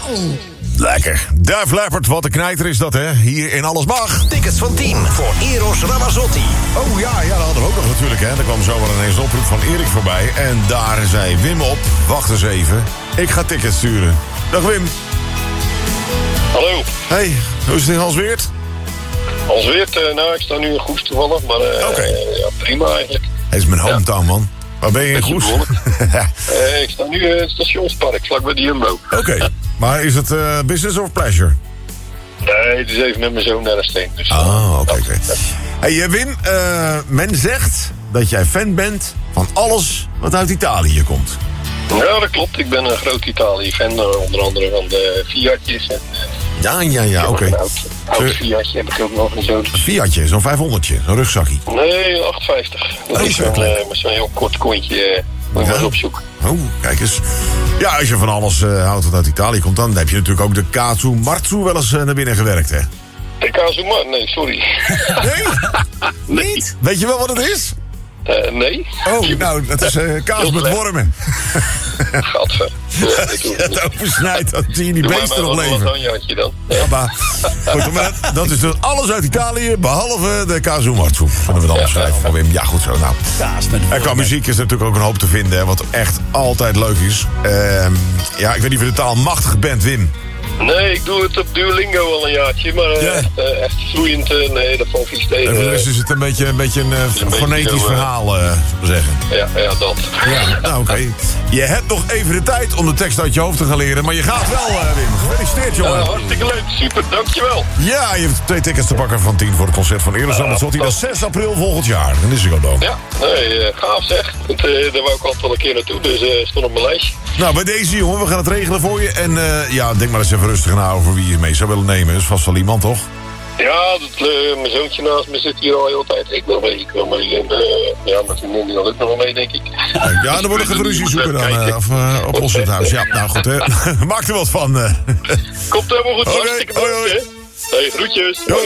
Lekker. Duif Leppard, wat een knijter is dat, hè? Hier in Alles Mag. Tickets van 10 voor Eros Ramazzotti. Oh ja, dat hadden we ook nog natuurlijk, hè. Er kwam zomaar ineens een oproep van Erik voorbij. En daar zei Wim op. Wacht eens even. Ik ga tickets sturen. Dag Wim. Hallo. Hey, hoe is het in Halsweert? Halsweert, nou, ik sta nu in Goes toevallig, maar ja, prima eigenlijk. Het is mijn hometown, man. Waar ben je in Goes? Ik sta nu in het stationspark, vlakbij de Jumbo. Oké. Maar is het business of pleasure? Nee, het is even met mijn zoon naar de steen. Dus, oké. Hey Wim, men zegt dat jij fan bent van alles wat uit Italië komt. Ja, dat klopt. Ik ben een groot Italië-fan, onder andere van de Fiatjes. En, ja, oké. Een oud Fiatje heb ik ook nog en zo. Een Fiatje, zo'n 500'tje, zo'n rugzakkie. Nee, 850. Dat is met zo'n heel kort kontje. Moet je maar eens opzoeken. Oh, kijk eens. Ja, als je van alles houdt wat uit Italië komt, dan heb je natuurlijk ook de Casu Marzu wel eens naar binnen gewerkt, hè? De Casu Marzu? Nee, sorry. Nee? Niet? Weet je wel wat het is? Nee. Oh, nou, dat is kaas met wormen. Gadver. Als je het oversnijdt, dan zie je die beesten nog leven. Dan. Ja, maar goed, maar dat is dus alles uit Italië, behalve de Casu Marzu. Kunnen we dan beschrijven van Wim? Ja, goed zo. Nou. En qua muziek is er natuurlijk ook een hoop te vinden, hè, wat echt altijd leuk is. Ja, ik weet niet of je de taal machtig bent, Wim. Nee, ik doe het op Duolingo al een jaartje, maar echt vloeiend, nee, dat valt vies tegen. En voor de rest is het een beetje een fonetisch verhaal, zou ik zeggen. Ja, dat. Ja, nou oké. Je hebt nog even de tijd om de tekst uit je hoofd te gaan leren, maar je gaat wel, Wim. Gefeliciteerd, jongen. Hartstikke leuk, super, dankjewel. Ja, je hebt 2 tickets te pakken van 10 voor het concert van Eros Ramazzotti. Dat is 6 april volgend jaar. Dan is hij al. Ja, nee, gaaf zeg. Daar wou ik altijd wel een keer naartoe, dus stond op mijn lijstje. Nou, bij deze jongen, we gaan het regelen voor je. En ja, denk maar eens even rustig na over wie je mee zou willen nemen. Dat is vast wel iemand, toch? Ja, mijn zoontje naast me zit hier al heel tijd. Ik wil mee. En ja, mijn vriendin die wil ook nog wel mee, denk ik. Ja, dan wordt er even ruzie zoeken dan. Of oplossen het huis. Ja, nou goed, hè. Maak er wat van. Komt helemaal goed. Okay, Hartstikke bedankt, hè. Hey, groetjes. Hoi.